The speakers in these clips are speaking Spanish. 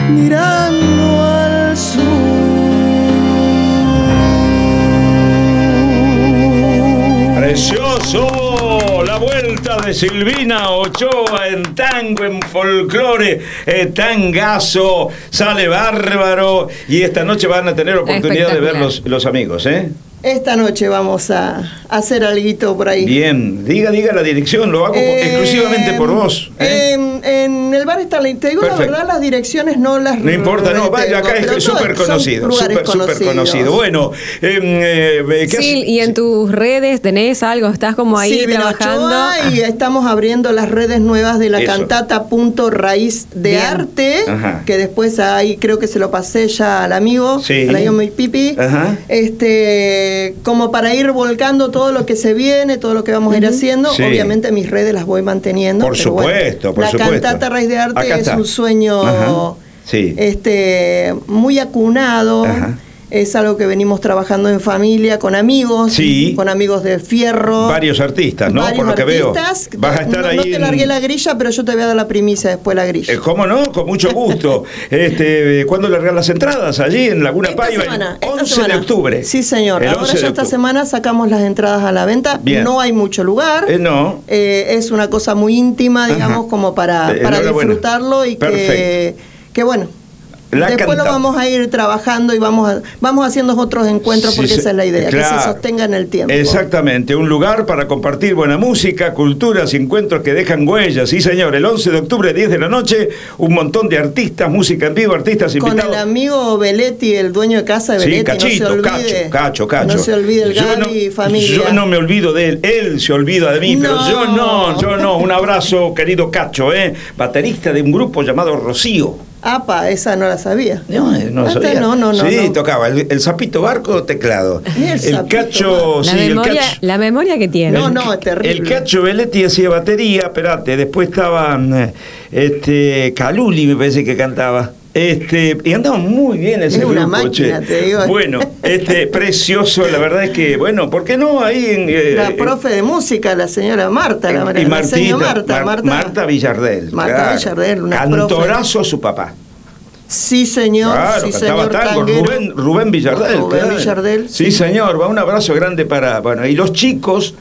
mirando al sur. Precioso, la vuelta de Silvina Ochoa en tango, en folclore, tangazo, sale bárbaro. Y esta noche van a tener oportunidad de ver los amigos, ¿eh? Esta noche vamos a hacer alguito por ahí. Bien, diga la dirección, lo hago exclusivamente por vos. En el bar Starling, te digo Perfecto. la verdad, las direcciones no las No importa, no, vaya, acá es súper conocido, súper conocido. Bueno, sí, y en tus redes tenés algo, estás como ahí Silvina trabajando. Ochoa, y estamos abriendo las redes nuevas de la cantata Raíz de Bien. Arte, Ajá. que después ahí creo que se lo pasé ya al amigo, Sí. al amigo Mi Pipi. Ajá. Como para ir volcando todo lo que se viene, todo lo que vamos a ir haciendo. Sí. Obviamente mis redes las voy manteniendo. Por pero supuesto, por la supuesto. cantata Raíz de Arte Acá es está. un sueño Ajá. Sí. muy acunado. Ajá. Es algo que venimos trabajando en familia, con amigos, Sí. con amigos de fierro. Varios artistas, ¿no? Varios Por lo que veo. artistas. Vas a estar no, ahí. No te largué la grilla, pero yo te voy a dar la primicia después la grilla. ¿Cómo no? Con mucho gusto. ¿Cuándo largan las entradas? Allí en Laguna Paiva, el 11 de octubre. Sí, señor. El Ahora 11 de ya esta octubre. semana sacamos las entradas a la venta. Bien. No hay mucho lugar. No. Es una cosa muy íntima, digamos, Ajá. como para Enhorabuena. disfrutarlo y que bueno. La Después lo cantata. vamos a ir trabajando y vamos haciendo otros encuentros, Sí, porque esa es la idea, claro. que se sostenga en el tiempo. Exactamente, un lugar para compartir buena música, culturas y encuentros que dejan huellas. Sí, señor, el 11 de octubre, 10 de la noche, un montón de artistas, música en vivo, artistas Con invitados. el amigo Belletti, el dueño de casa de Sí, Belletti, Cachito, no se olvide. Cacho. No se olvide el Gaby y familia. Yo no me olvido de él se olvida de mí, pero No. yo no. Un abrazo, querido Cacho, baterista de un grupo llamado Rocío. Apa, esa no la sabía. No Esta sabía. no. Sí, tocaba el Zapito Barco, teclado. Y el Zapito Cacho, sí, el Cacho. La memoria que tiene. No, es terrible. El Cacho Belletti hacía batería, espérate, después estaba Caluli, me parece que cantaba. Y andaba muy bien ese Es una grupo, máquina, te digo. Bueno, precioso, la verdad es que, bueno, ¿por qué no? Ahí en La profe de música, la señora Marta, la y señora Marta Villardel. Marta Villardel, una cantorazo su papá. Sí, señor. Claro, sí, cantaba señor, tango. tanguero. Rubén Villardel. Rubén claro. Villardel, Sí, sí. señor. Va un abrazo grande para. Bueno, y los chicos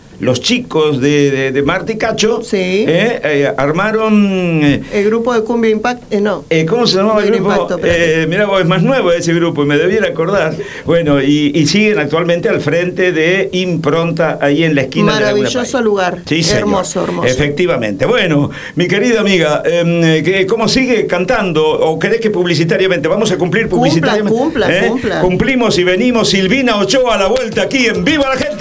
de Marta y Cacho Sí. armaron. El grupo de Cumbia Impact, no. ¿Cómo se llamaba el Cumbia grupo? Impacto, espérate. Mirá vos, es más nuevo ese grupo y me debiera acordar. Bueno, y siguen actualmente al frente de Impronta, ahí en la esquina de Maravilloso Laguna Paiva. lugar. Sí, señor. Hermoso. Efectivamente. Bueno, mi querida amiga, ¿cómo sigue cantando? ¿O querés que publicitariamente? Vamos a cumplir publicitariamente. Cumpla. Cumplimos y venimos. Silvina Ochoa a la vuelta aquí en Viva la Gente.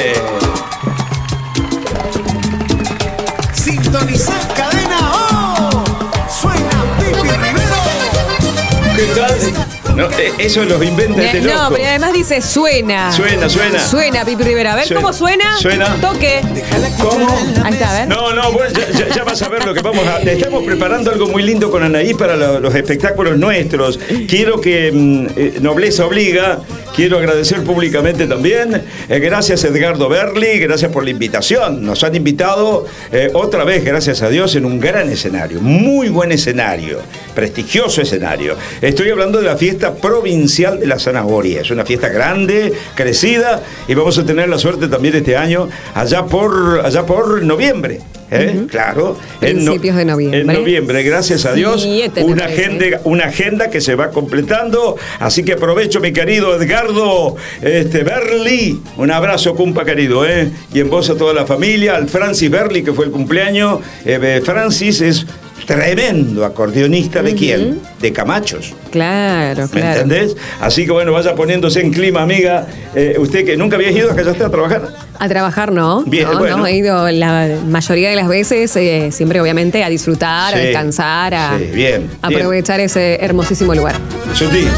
Sintonizar cadena O. Suena Pipi Rivero. ¿Qué tal? No, eso los inventa este loco. No, pero además dice suena. Suena, Pipi Rivera. A ver Suena. cómo suena. Suena. Toque. ¿Cómo? Ahí está, a ver. No, bueno, ya vas a ver lo que vamos a... Estamos preparando algo muy lindo con Anaí para los espectáculos nuestros. Quiero que nobleza obliga. Quiero agradecer públicamente también. Gracias Edgardo Berli, gracias por la invitación. Nos han invitado otra vez, gracias a Dios, en un gran escenario. Muy buen escenario. Prestigioso escenario. Estoy hablando de la fiesta provincial de la zanahoria. Es una fiesta grande, crecida, y vamos a tener la suerte también este año allá por noviembre. Claro, Principios de noviembre. En noviembre, gracias a Dios, 7, una agenda que se va completando. Así que aprovecho, mi querido Edgardo Berli. Un abrazo, cumpa querido, y en vos a toda la familia, al Francis Berli, que fue el cumpleaños. Francis es tremendo acordeonista. ¿De quién? De Camachos. Claro. ¿Me entendés? Así que bueno, vaya poniéndose en clima, amiga. Usted que nunca había ido a Callaste a trabajar. A trabajar no. Bien, no, bueno. no, he ido la mayoría de las veces, siempre obviamente a disfrutar, a Sí, descansar, a sí, bien, aprovechar ese hermosísimo lugar. Sutil.